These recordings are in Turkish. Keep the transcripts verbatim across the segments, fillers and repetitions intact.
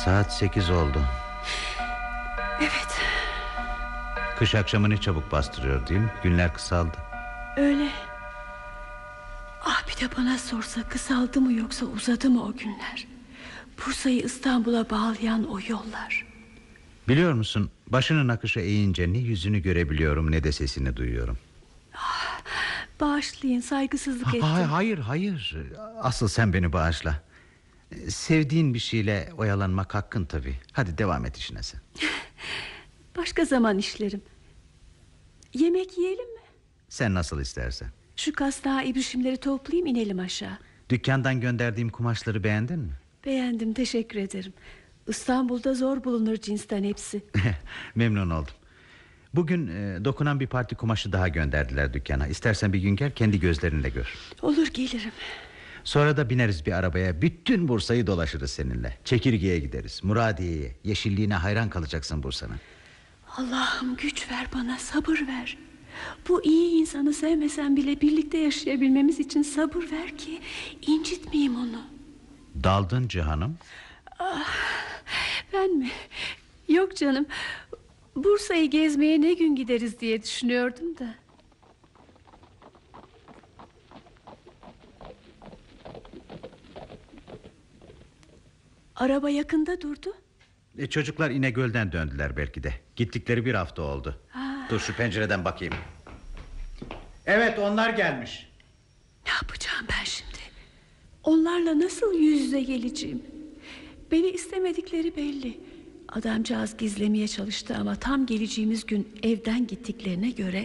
Saat sekiz oldu. Evet. Kış akşamı ne çabuk bastırıyor değil mi? Günler kısaldı. Öyle. Ah, bir de bana sorsa kısaldı mı yoksa uzadı mı o günler? Bursa'yı İstanbul'a bağlayan o yollar. Biliyor musun, başının akışı eğince ne yüzünü görebiliyorum ne de sesini duyuyorum. Ah, bağışlayın, saygısızlık ettim. Ha, hayır hayır, asıl sen beni bağışla. Sevdiğin bir şeyle oyalanmak hakkın tabii. Hadi devam et işine sen. Başka zaman işlerim. Yemek yiyelim mi? Sen nasıl istersen. Şu kasnağı ibrişimleri toplayayım, inelim aşağı. Dükkandan gönderdiğim kumaşları beğendin mi? Beğendim, teşekkür ederim. İstanbul'da zor bulunur cinsten hepsi. Memnun oldum. Bugün e, dokunan bir parti kumaşı daha gönderdiler dükkana. İstersen bir gün gel, kendi gözlerinle gör. Olur, gelirim. Sonra da bineriz bir arabaya, bütün Bursa'yı dolaşırız seninle. Çekirge'ye gideriz, Muradiye'ye. Yeşilliğine hayran kalacaksın Bursa'nın. Allah'ım güç ver bana, sabır ver. Bu iyi insanı sevmesem bile birlikte yaşayabilmemiz için sabır ver ki incitmeyeyim onu. Daldın Cihan'ım. Ah, ben mi? Yok canım. Bursa'yı gezmeye ne gün gideriz diye düşünüyordum da. Araba yakında durdu. E, çocuklar İnegöl'den döndüler belki de. Gittikleri bir hafta oldu. Ha. Dur şu pencereden bakayım. Evet, onlar gelmiş. Ne yapacağım ben şimdi? Onlarla nasıl yüz yüze geleceğim? Beni istemedikleri belli. Adamcağız gizlemeye çalıştı ama tam geleceğimiz gün evden gittiklerine göre...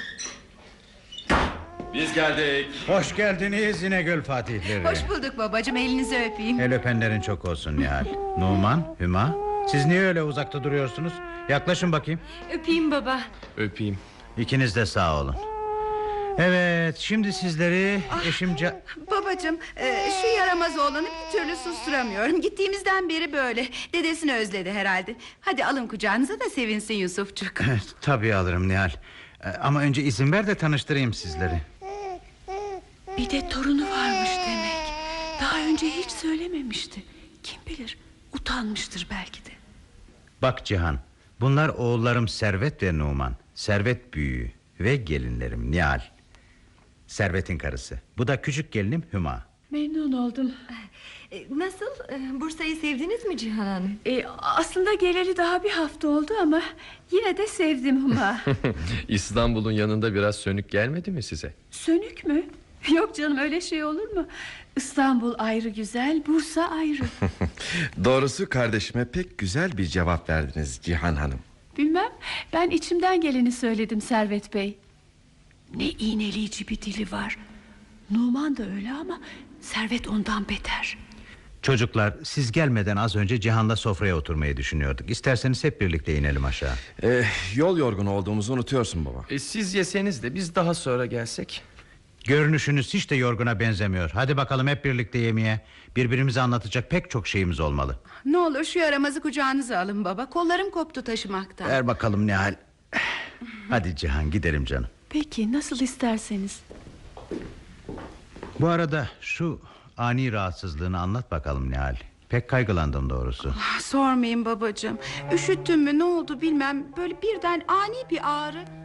Biz geldik. Hoş geldiniz İnegöl Fatihleri. Hoş bulduk babacığım, elinizi öpeyim. El öpenlerin çok olsun Nihal. Numan, Hüma, siz niye öyle uzakta duruyorsunuz? Yaklaşın bakayım. Öpeyim baba. Öpeyim. İkiniz de sağ olun. Evet, şimdi sizleri ah, eşimce... Babacığım, e, şu yaramaz oğlanı bir türlü susturamıyorum. Gittiğimizden beri böyle. Dedesini özledi herhalde. Hadi alın kucağınıza da sevinsin Yusufçuk. Tabii alırım Nihal. Ama önce izin ver de tanıştırayım sizleri. Bir de torunu varmış demek. Daha önce hiç söylememişti. Kim bilir, utanmıştır belki de. Bak Cihan, bunlar oğullarım Servet ve Numan. Servet büyüğü ve gelinlerim Nihal. Servet'in karısı. Bu da küçük gelinim Hüma. Memnun oldum. Nasıl, Bursa'yı sevdiniz mi Cihan Hanım? E, aslında geleli daha bir hafta oldu ama yine de sevdim Hüma. İstanbul'un yanında biraz sönük gelmedi mi size? Sönük mü? Yok canım, öyle şey olur mu? İstanbul ayrı güzel, Bursa ayrı. Doğrusu kardeşime pek güzel bir cevap verdiniz Cihan Hanım. Bilmem, ben içimden geleni söyledim Servet Bey. Ne iğneleyici bir dili var. Numan da öyle ama Servet ondan beter. Çocuklar, siz gelmeden az önce Cihan'la sofraya oturmayı düşünüyorduk. İsterseniz hep birlikte inelim aşağı. ee, Yol yorgunu olduğumuzu unutuyorsun baba. E, siz yeseniz de biz daha sonra gelsek. Görünüşünüz hiç de yorguna benzemiyor. Hadi bakalım hep birlikte yemeğe. Birbirimize anlatacak pek çok şeyimiz olmalı. Ne olur şu yaramazı kucağınıza alın baba. Kollarım koptu taşımaktan. Ver bakalım Nihal. Hadi Cihan, gidelim canım. Peki, nasıl isterseniz. Bu arada şu ani rahatsızlığını anlat bakalım Nihal. Pek kaygılandım doğrusu. Ah, sormayın babacığım. Üşüttüm mü, ne oldu bilmem. Böyle birden ani bir ağrı.